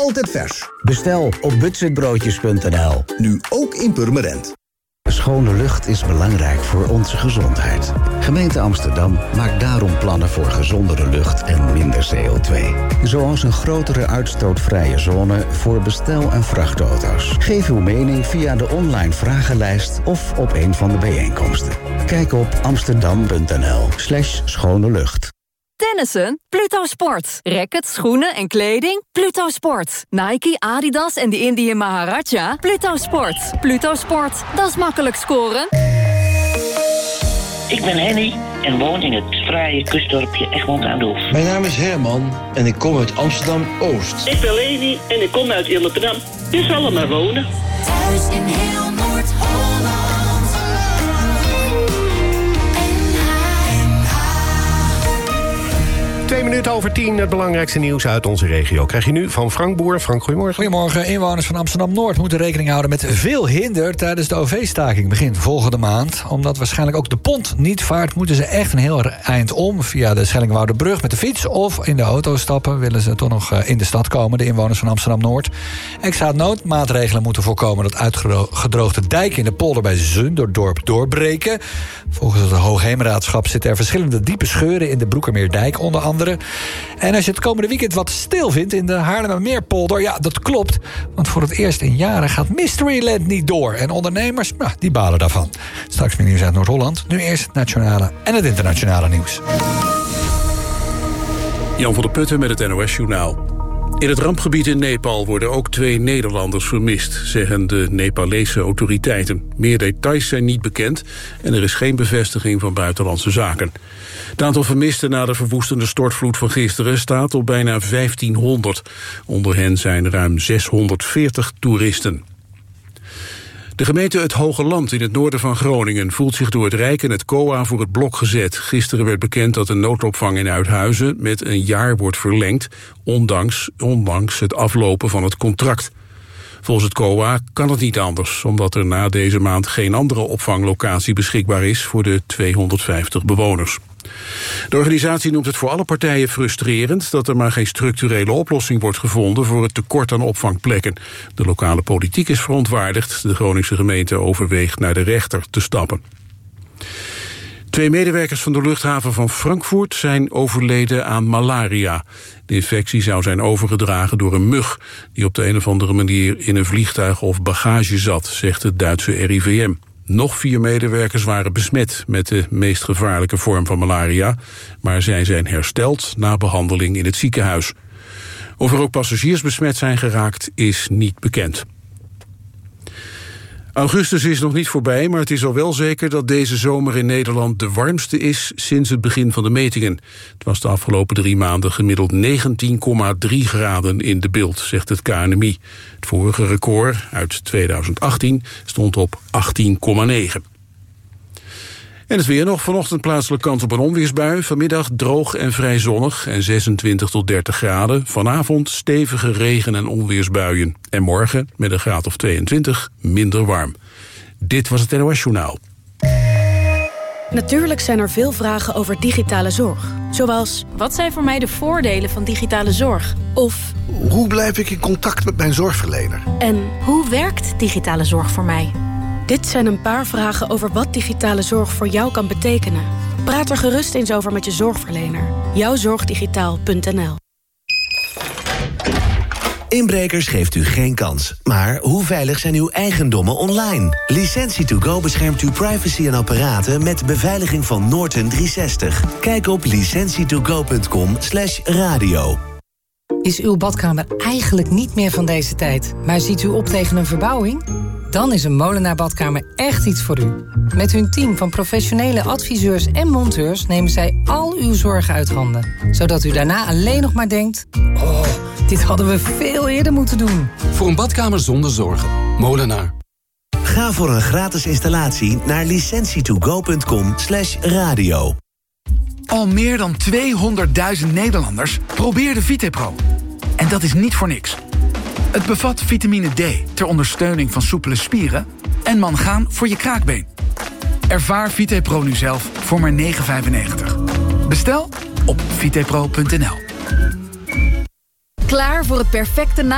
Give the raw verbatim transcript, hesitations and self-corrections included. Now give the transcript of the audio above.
altijd vers. Bestel op budgetbroodjes punt n l. Nu ook in Purmerend. Schone lucht is belangrijk voor onze gezondheid. Gemeente Amsterdam maakt daarom plannen voor gezondere lucht en minder C O twee. Zoals een grotere uitstootvrije zone voor bestel- en vrachtauto's. Geef uw mening via de online vragenlijst of op een van de bijeenkomsten. Kijk op amsterdam punt n l slash schone lucht. Tennissen? Pluto Sport. Rackets, schoenen en kleding? Pluto Sport. Nike, Adidas en de Indian Maharaja? Pluto Sport. Pluto Sport. Dat is makkelijk scoren. Ik ben Henny en woon in het fraaie kustdorpje Egmond aan de Hoef. Mijn naam is Herman en ik kom uit Amsterdam-Oost. Ik ben Leni en ik kom uit Illependam. Je zal er maar wonen. Thuis in heel Noord-Holland. Twee minuten over tien, het belangrijkste nieuws uit onze regio. Krijg je nu van Frank Boer. Frank, goedemorgen. Goedemorgen. Inwoners van Amsterdam-Noord moeten rekening houden met veel hinder tijdens de O V-staking begin volgende maand. Omdat waarschijnlijk ook de pont niet vaart, moeten ze echt een heel eind om via de Schellingwouderbrug met de fiets of in de auto stappen. Willen ze toch nog in de stad komen, de inwoners van Amsterdam-Noord. Extra noodmaatregelen moeten voorkomen dat uitgedroogde dijken in de polder bij Zunderdorp doorbreken. Volgens het Hoogheemraadschap zitten er verschillende diepe scheuren in de Broekermeerdijk onder andere. En als je het komende weekend wat stil vindt in de Haarlemmermeerpolder, ja, dat klopt. Want voor het eerst in jaren gaat Mysteryland niet door. En ondernemers, nou, die balen daarvan. Straks meer nieuws uit Noord-Holland. Nu eerst het nationale en het internationale nieuws. Jan van der Putten met het N O S-journaal. In het rampgebied in Nepal worden ook twee Nederlanders vermist, zeggen de Nepalese autoriteiten. Meer details zijn niet bekend en er is geen bevestiging van buitenlandse zaken. Het aantal vermisten na de verwoestende stortvloed van gisteren staat op bijna vijftienhonderd. Onder hen zijn ruim zeshonderdveertig toeristen. De gemeente Het Hoge Land in het noorden van Groningen voelt zich door het Rijk en het C O A voor het blok gezet. Gisteren werd bekend dat de noodopvang in Uithuizen met een jaar wordt verlengd, ondanks, ondanks het aflopen van het contract. Volgens het C O A kan het niet anders, omdat er na deze maand geen andere opvanglocatie beschikbaar is voor de tweehonderdvijftig bewoners. De organisatie noemt het voor alle partijen frustrerend dat er maar geen structurele oplossing wordt gevonden voor het tekort aan opvangplekken. De lokale politiek is verontwaardigd. De Groningse gemeente overweegt naar de rechter te stappen. Twee medewerkers van de luchthaven van Frankfurt zijn overleden aan malaria. De infectie zou zijn overgedragen door een mug die op de een of andere manier in een vliegtuig of bagage zat, zegt het Duitse R I V M. Nog vier medewerkers waren besmet met de meest gevaarlijke vorm van malaria, maar zij zijn hersteld na behandeling in het ziekenhuis. Of er ook passagiers besmet zijn geraakt is niet bekend. Augustus is nog niet voorbij, maar het is al wel zeker dat deze zomer in Nederland de warmste is sinds het begin van de metingen. Het was de afgelopen drie maanden gemiddeld negentien komma drie graden in de Bilt, zegt het K N M I. Het vorige record uit tweeduizend achttien stond op achttien komma negen. En het weer nog. Vanochtend plaatselijk kans op een onweersbui. Vanmiddag droog en vrij zonnig en zesentwintig tot dertig graden. Vanavond stevige regen- en onweersbuien. En morgen met een graad of tweeëntwintig minder warm. Dit was het N O S-journaal. Natuurlijk zijn er veel vragen over digitale zorg. Zoals, wat zijn voor mij de voordelen van digitale zorg? Of, hoe blijf ik in contact met mijn zorgverlener? En, hoe werkt digitale zorg voor mij? Dit zijn een paar vragen over wat digitale zorg voor jou kan betekenen. Praat er gerust eens over met je zorgverlener. jouwzorgdigitaal punt n l. Inbrekers geeft u geen kans. Maar hoe veilig zijn uw eigendommen online? Licentie to go beschermt uw privacy en apparaten met beveiliging van Norton driehonderdzestig. Kijk op licentie to go punt com slash radio. Is uw badkamer eigenlijk niet meer van deze tijd, maar ziet u op tegen een verbouwing? Dan is een Molenaar Badkamer echt iets voor u. Met hun team van professionele adviseurs en monteurs nemen zij al uw zorgen uit handen. Zodat u daarna alleen nog maar denkt, oh, dit hadden we veel eerder moeten doen. Voor een badkamer zonder zorgen. Molenaar. Ga voor een gratis installatie naar licentie to go punt com slash radio. Al meer dan tweehonderdduizend Nederlanders probeerden VitePro. En dat is niet voor niks. Het bevat vitamine D ter ondersteuning van soepele spieren en mangaan voor je kraakbeen. Ervaar VitePro nu zelf voor maar negen vijfennegentig. Bestel op vitepro punt n l. Klaar voor het perfecte na